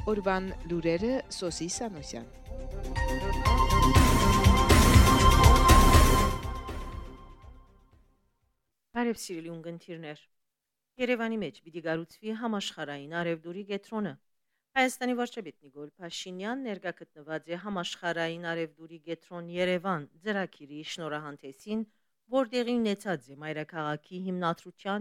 Օրվան լուրերը Սոսի Սանոսյան։ Բարև սիրելի ունգընտիրներ։ Երևանի մեջ պիտի գառուցվի համաշխարհային արևդուրի կենտրոնը։ Հայաստանի վարչապետ Նիկոլ Փաշինյան ներկա գտնված է համաշխարհային արևդուրի կենտրոն Երևան ծրագիրի շնորհանդեսին, որտեղի ունեցած է մայրաքաղաքի հիմնադրության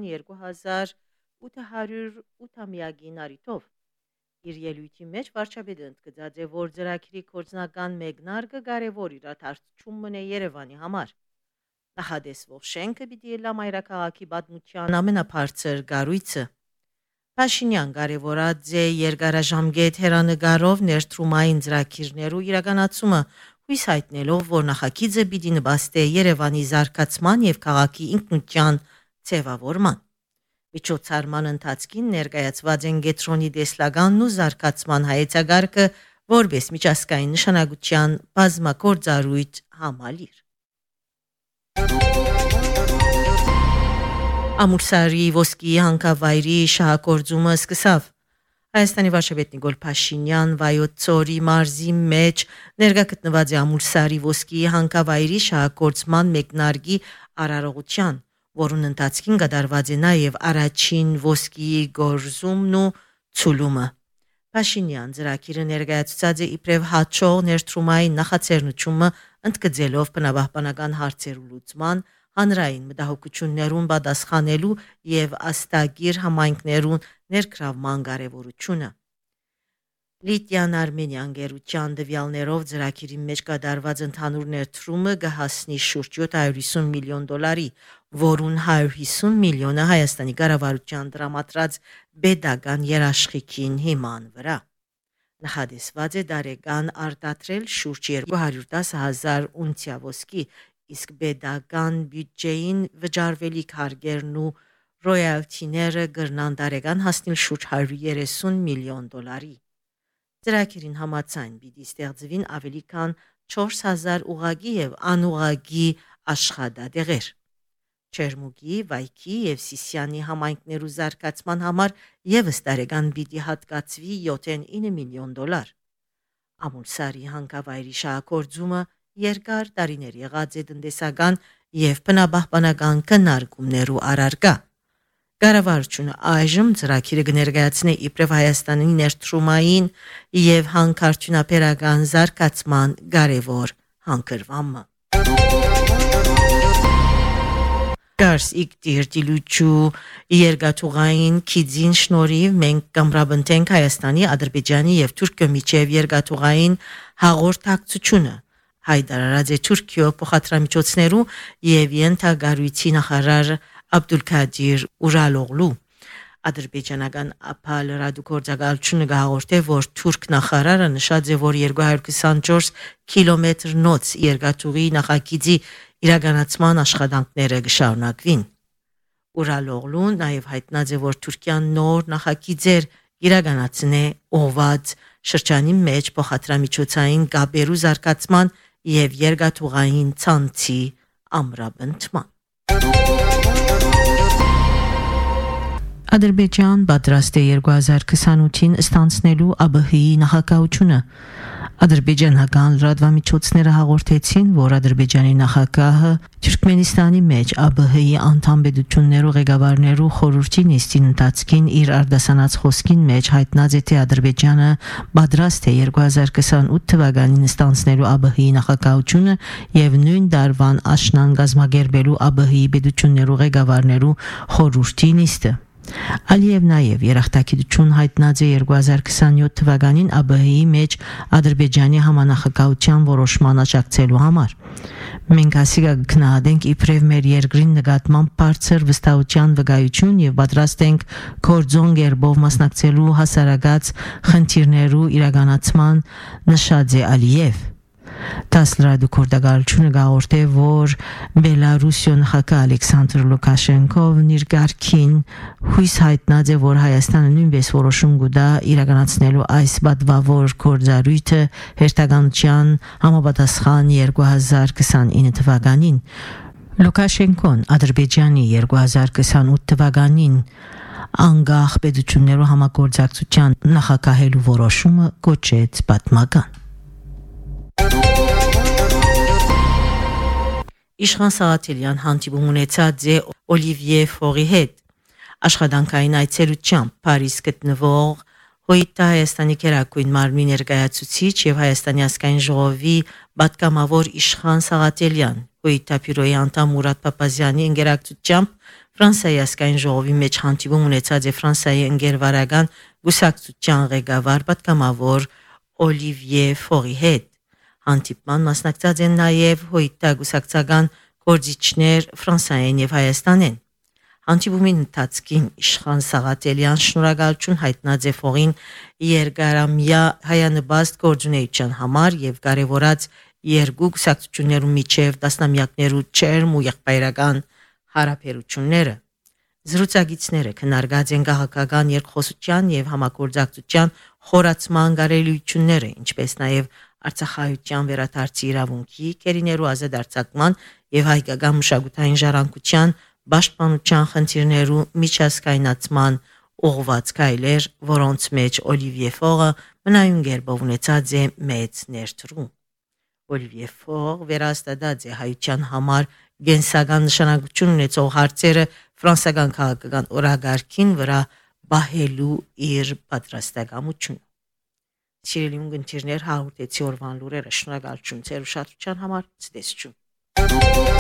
2800-ամյակին առիթով։ Իր ելույթի մեջ վարչապետը ընդգծած է, որ ծրագիրի գործնական մեկնարկը կարևոր իրադարձություն մնե Երևանի համար։ Նախադեсվող շենքը պիտի լա մայրաքաղաքի պատմության ամենաբարձր կառույցը։ Փաշինյան կարևորած է երկարաժամկետ հեռանկարով ներդրումային ծրագիրներու իրականացումը, հույս հայտնելով, որ նախագիծը պիտի նպաստի Երևանի զարգացման եւ քաղաքի ինքնության ձևավորման։ Միջոցառման ընթացքին ներկայացված են կենտրոնի տեսլականն ու զարգացման հայեցակարգը որպես միջազգային նշանակության բազմագործառույթ համալիր։ Ամուրսարի ոսկի հանքավայրի շահագործումը սկսավ։ Հայաստանի վարչապետ Նիկոլ Փաշինյան Վայոց ծորի մարզի մեջ ներկա գտնված է Ամուրսարի ոսկի հանքավայրի շահագործման մեկնարկի արարողության, որուն ընթացքին կատարված է նաև առաջին ոսկի գործումն ու ցուլումը։ Փաշինյան ծրագիրը ներկայացուցած է իբրև հաջող ներդրումային նախաձեռնությունը ընդգծելով բնապահպանական հարցերու լուծման, հանրային մտահոգություններուն պատասխանելու եւ աստագիր համայնքներուն ներգրավման կարեւորությունը։ Լիտիան Արմենիան գերության դվյալներով ծրագիրի մեջ կատարված ընդհանուր ներդրումը կհասնի շուրջ $750 միլիոն, որուն 150 միլիոնը Հայաստանի կառավարության տրամադրած պետական երաշխիքին հիման վրա։ Նախադեсված է տարեկան արտադրել շուրջ 210,000 ունցիա ոսկի, իսկ պետական բյուջեին վճարվելիք հարկերն ու ռոյալթիները կրնան տարեկան հասնել շուրջ $130 միլիոն։ Ծրագիրին համաձայն պիտի ստեղծվին ավելի քան 4,000 ուղղակի եւ անուղղակի աշխատատեղեր։ Չերմուկի, Վայքի եւ Սիսիանի համայնքներու զարգացման համար եւս տարեկան պիտի հատկացվի $7-9 միլիոն։ Ամուրսարի հանքավայրի շահագործումը երկար տարիներ եղած է տնտեսական եւ բնապահպանական քննարկումներու առարկա։ Կառավարությունը այժմ ծրագիրը կներկայացնի իբրև Հայաստանի ներդրումային եւ հանքարդյունաբերական զարգացման կարևոր հանքրվամը։ Դարս իգտիր դիլուչու երկաթուղային քիձին շնորհիվ մենք կամրապնդենք Հայաստանի, Ադրբեջանի եւ Թուրքիո միջև երկաթուղային հաղորդակցությունը։ Հայդարարած է Թուրքիո փոխադրամիջոցներու եւ ենթագարույցի նախարար Աբդուլքադիր Ուրալօղլու։ Ադրբեջանական ԱՓ լրատվագործակալությունը հաղորդե, որ թուրք նախարարը նշած է, որ 224 կիլոմետրնոց երկաթուղի նախագիծի իրականացման աշխատանքները կշարունակվին։ Ուրալօղլուն նաև հայտնած է, որ Թուրքիան նոր նախագիծեր իրականացնե ուղղված շրջանի մեջ փոխադրամիջոցային կապերու զարգացման եւ երկաթուղային ցանցի ամրապնդման։ Ադրբեջան պատրաստ է 2028-ին ստանցնելու ԱԲՀ-ի նախագահությունը։ Ադրբեջանական լրատվամիջոցները հաղորդեցին, որ Ադրբեջանի նախագահը Թուրքմենստանի մեջ ԱԲՀ-ի անդամ պետություններու ղեկավարներու խորհրդի նիստին ընթացքին իր արդասանած խոսքին մեջ հայտնած է, թե Ադրբեջանը պատրաստ է 2028 թվականին ստանցնելու ԱԲՀ-ի նախագահությունը եւ նույն դարվան աշնան գազմագերբելու ԱԲՀ-ի պետություններու ղեկավարներու խորհրդի նիստը։ Ալիև նաև երախտագիտություն հայտնած է 2027 թվականին ԱԲՀ-ի մեջ Ադրբեջանի համանախագահության որոշման աջակցելու համար։ Մենք ասիկա կգնահատենք իբրև մեր երկրին նկատմամբ բարձր վստահության վկայություն եւ պատրաստ ենք գործոն գերբով մասնակցելու հասարակած խնդիրներու իրականացման, նշած է Ալիև։ Տասլրադու կորդագարությունը գաղորդե, որ Բելարուսիո նախագահ Ալեքսանդր Լուկաշենկովն իր գարքին հույս հայտնած է, որ Հայաստանը նույնպես որոշում կտա իրականացնելու այս պատվավոր գործառույթը հերթականության համապատասխան 2029 թվականին։ Լուկաշենկոն Ադրբեջանի 2028 թվականին անգախ պետություններու համագործակցության նախագահելու որոշումը կոչեց պատմական։ Իշխան Սաղաթելյան հանդիպում ունեցած է Օլիվիե Ֆորի հետ։ Աշխատանքային այցելությամբ Փարիզ գտնվող Հոյտա Հայաստանի Գերագույն մարմնի ներկայացուցիչ եւ Հայաստանի ազգային ժողովի պատգամավոր Իշխան Սաղաթելյան Հոյտա բյուրոյի անդամ Մուրադ Փափազյանի ընկերակցությամբ Ֆրանսիայի ազգային ժողովի մեջ հանդիպում ունեցած է Ֆրանսիայի ընկերվարական գուսակցության ղեկավար պատգամավոր Օլիվիե Ֆորի հետ։ Հանդիպման մասնակցած են նաև Հոյտա գուսակցական գործիչներ Ֆրանսիայեն եւ Հայաստանեն։ Հանդիպումի ընթացքին Իշխան Սաղաթելյան շնորհակալություն հայտնած է Ֆորին երկարամյա հայանպաստ գործունեության համար եւ կարեւորած երկու գուսակցություններու միջև տասնամյակներու չերմ ու եղբայրական հարաբերությունները։ Զրուցակիցները քննարկած են քաղաքական երկխոսության եւ համագործակցության խորացման կարելիությունները, ինչպես նաեւ Արցախայության վերադարձի իրավունքի, կերիներու ազատ արձակման եւ հայկական մշակութային ժառանգության պաշտպանության խնդիրներու միջազգայնացման ուղղված քայլեր, որոնց մեջ Օլիվիե Ֆորը մնայուն կերպով ունեցած է մեծ ներդրում։ Օլիվիե Ֆոր վերահաստատած է հայության համար գենսական նշանակություն ունեցող հարցերը ֆրանսիական քաղաքական օրագարկին վրա բահելու իր պատրաստակամությունը։ Սիրելի ունգընտիրներ, հաղորդեցի օրվան լուրերը, շնորհակալություն ձեր ուշադրության համար, ցտեսություն։